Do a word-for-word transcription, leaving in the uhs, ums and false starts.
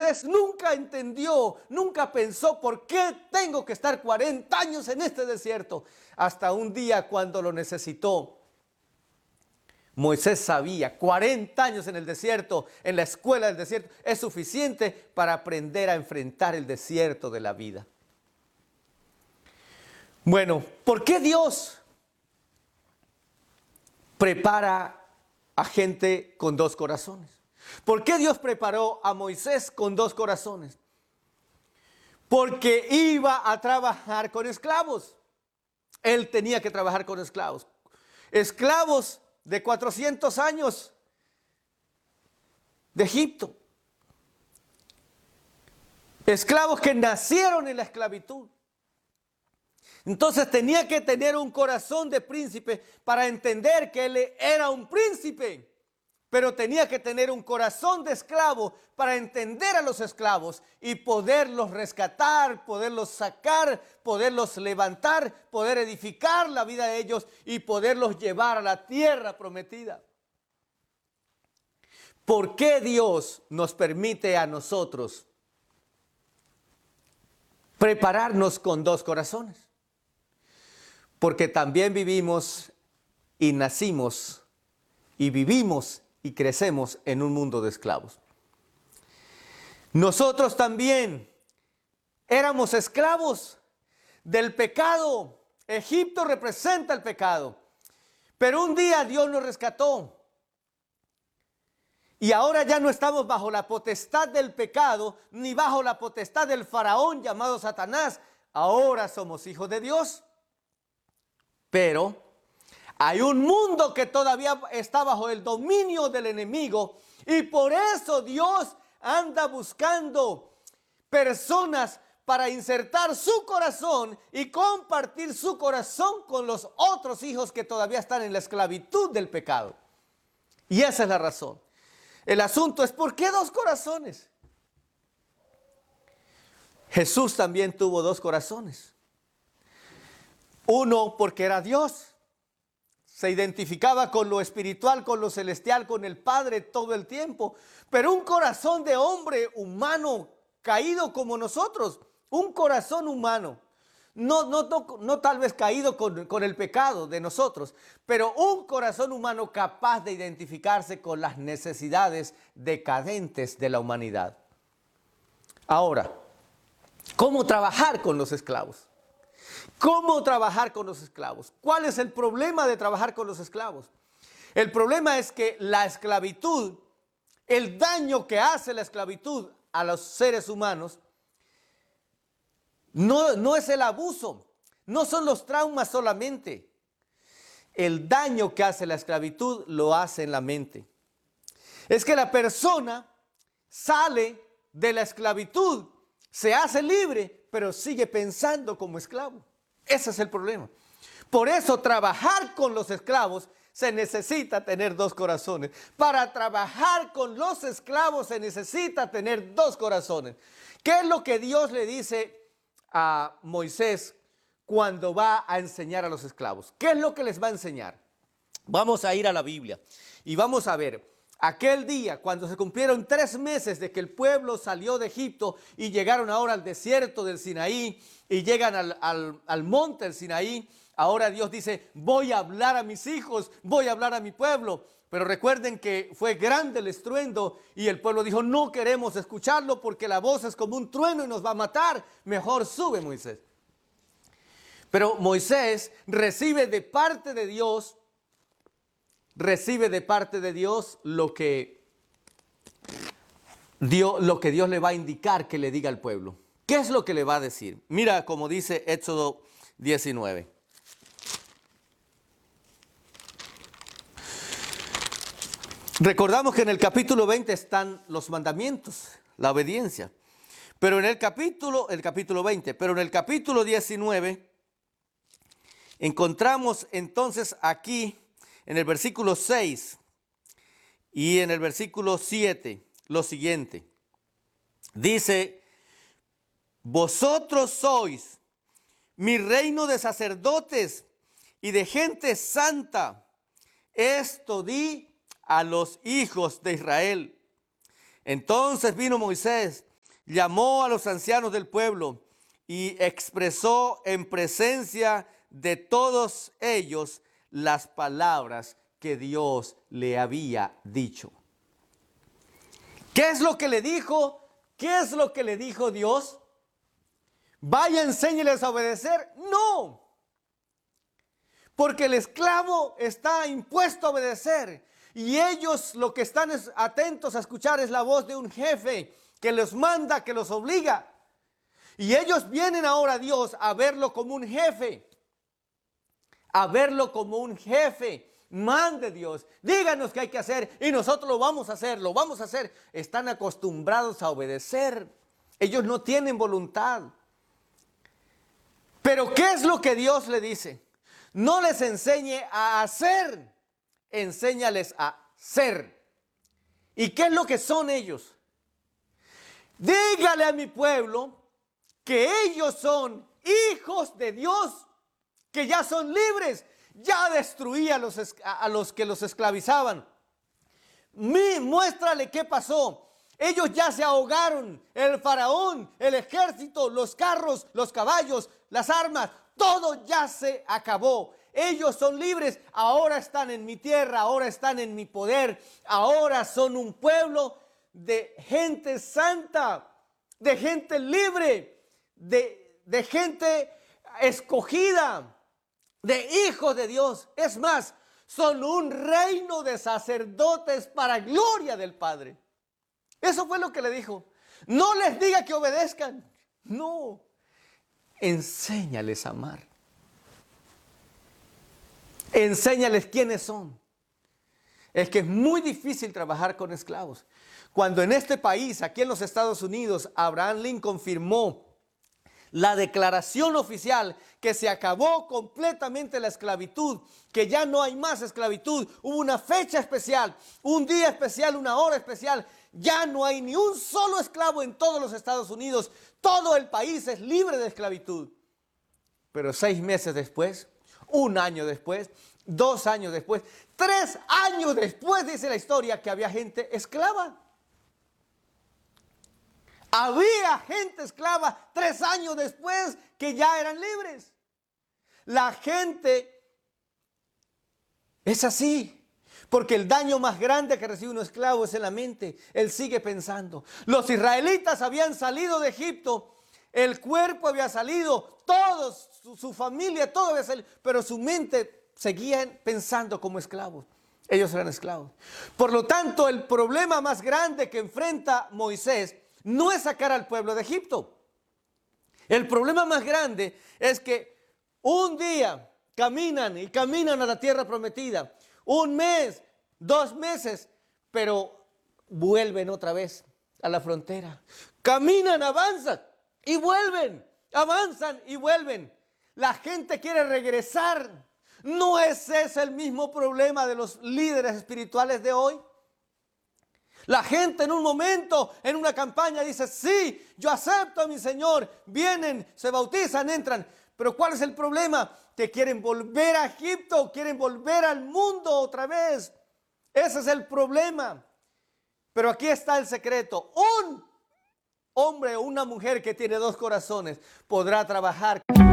Moisés nunca entendió, nunca pensó por qué tengo que estar cuarenta años en este desierto. Hasta un día cuando lo necesitó. Moisés sabía, cuarenta años en el desierto, en la escuela del desierto, es suficiente para aprender a enfrentar el desierto de la vida. Bueno, ¿por qué Dios prepara a gente con dos corazones? ¿Por qué Dios preparó a Moisés con dos corazones? Porque iba a trabajar con esclavos. Él tenía que trabajar con esclavos. Esclavos de cuatrocientos años de Egipto. Esclavos que nacieron en la esclavitud. Entonces tenía que tener un corazón de príncipe para entender que él era un príncipe. Pero tenía que tener un corazón de esclavo para entender a los esclavos y poderlos rescatar, poderlos sacar, poderlos levantar, poder edificar la vida de ellos y poderlos llevar a la tierra prometida. ¿Por qué Dios nos permite a nosotros prepararnos con dos corazones? Porque también vivimos y nacimos y vivimos y crecemos en un mundo de esclavos. Nosotros también éramos esclavos del pecado. Egipto representa el pecado. Pero un día Dios nos rescató. Y ahora ya no estamos bajo la potestad del pecado, ni bajo la potestad del faraón llamado Satanás. Ahora somos hijos de Dios. Pero hay un mundo que todavía está bajo el dominio del enemigo y por eso Dios anda buscando personas para insertar su corazón y compartir su corazón con los otros hijos que todavía están en la esclavitud del pecado. Y esa es la razón. El asunto es, ¿por qué dos corazones? Jesús también tuvo dos corazones. Uno porque era Dios. Se identificaba con lo espiritual, con lo celestial, con el Padre todo el tiempo. Pero un corazón de hombre humano, caído como nosotros. Un corazón humano. No, no, no, no tal vez caído con, con el pecado de nosotros. Pero un corazón humano capaz de identificarse con las necesidades decadentes de la humanidad. Ahora, ¿cómo trabajar con los esclavos? ¿Cómo trabajar con los esclavos? ¿Cuál es el problema de trabajar con los esclavos? El problema es que la esclavitud, el daño que hace la esclavitud a los seres humanos, no, no es el abuso, no son los traumas solamente. El daño que hace la esclavitud lo hace en la mente. Es que la persona sale de la esclavitud, se hace libre, pero sigue pensando como esclavo. Ese es el problema. Por eso trabajar con los esclavos se necesita tener dos corazones. Para trabajar con los esclavos se necesita tener dos corazones. ¿Qué es lo que Dios le dice a Moisés cuando va a enseñar a los esclavos? ¿Qué es lo que les va a enseñar? Vamos a ir a la Biblia y vamos a ver. Aquel día, cuando se cumplieron tres meses de que el pueblo salió de Egipto y llegaron ahora al desierto del Sinaí y llegan al, al, al monte del Sinaí, ahora Dios dice, voy a hablar a mis hijos, voy a hablar a mi pueblo. Pero recuerden que fue grande el estruendo y el pueblo dijo, no queremos escucharlo porque la voz es como un trueno y nos va a matar. Mejor sube, Moisés. Pero Moisés recibe de parte de Dios recibe de parte de Dios lo que, Dios, lo que Dios le va a indicar que le diga al pueblo. ¿Qué es lo que le va a decir? Mira como dice Éxodo diecinueve. Recordamos que en el capítulo veinte están los mandamientos, la obediencia. Pero en el capítulo, el capítulo veinte, pero en el capítulo diecinueve encontramos entonces aquí en el versículo seis y en el versículo siete, lo siguiente. Dice, vosotros sois mi reino de sacerdotes y de gente santa. Esto di a los hijos de Israel. Entonces vino Moisés llamó a los ancianos del pueblo y expresó en presencia de todos ellos las palabras que Dios le había dicho. ¿Qué es lo que le dijo? ¿Qué es lo que le dijo Dios? Vaya, enséñeles a obedecer. No, porque el esclavo está impuesto a obedecer y ellos lo que están es atentos a escuchar es la voz de un jefe que los manda, que los obliga. Y ellos vienen ahora a Dios a verlo como un jefe, a verlo como un jefe. Mande Dios, díganos qué hay que hacer y nosotros lo vamos a hacer, lo vamos a hacer. Están acostumbrados a obedecer. Ellos no tienen voluntad. Pero ¿qué es lo que Dios le dice? No les enseñe a hacer, enséñales a ser. ¿Y qué es lo que son ellos? Dígale a mi pueblo que ellos son hijos de Dios, que ya son libres. Ya destruía a los, a los que los esclavizaban. Mi, muéstrale qué pasó. Ellos ya se ahogaron. El faraón, el ejército, los carros, los caballos, las armas, todo ya se acabó. Ellos son libres. Ahora están en mi tierra, ahora están en mi poder. Ahora son un pueblo de gente santa, de gente libre, de, de gente escogida, de hijos de Dios. Es más, son un reino de sacerdotes para gloria del Padre. Eso fue lo que le dijo. No les diga que obedezcan. No, enséñales a amar. Enséñales quiénes son. Es que es muy difícil trabajar con esclavos. Cuando en este país, aquí en los Estados Unidos, Abraham Lincoln firmó la declaración oficial que se acabó completamente la esclavitud, que ya no hay más esclavitud. Hubo una fecha especial, un día especial, una hora especial. Ya no hay ni un solo esclavo en todos los Estados Unidos. Todo el país es libre de esclavitud. Pero seis meses después, un año después, dos años después, tres años después, dice la historia, que había gente esclava. Había gente esclava tres años después que ya eran libres. La gente es así, porque el daño más grande que recibe un esclavo es en la mente. Él sigue pensando. Los israelitas habían salido de Egipto, el cuerpo había salido, todos, su, su familia, todo había salido, pero su mente seguía pensando como esclavos. Ellos eran esclavos. Por lo tanto, el problema más grande que enfrenta Moisés no es sacar al pueblo de Egipto. El problema más grande es que un día caminan y caminan a la tierra prometida. Un mes, dos meses, pero vuelven otra vez a la frontera. Caminan, avanzan y vuelven. Avanzan y vuelven. La gente quiere regresar. ¿No es ese el mismo problema de los líderes espirituales de hoy? La gente en un momento, en una campaña dice, sí, yo acepto a mi Señor. Vienen, se bautizan, entran. Pero ¿cuál es el problema? Que quieren volver a Egipto, quieren volver al mundo otra vez. Ese es el problema. Pero aquí está el secreto. Un hombre o una mujer que tiene dos corazones podrá trabajar.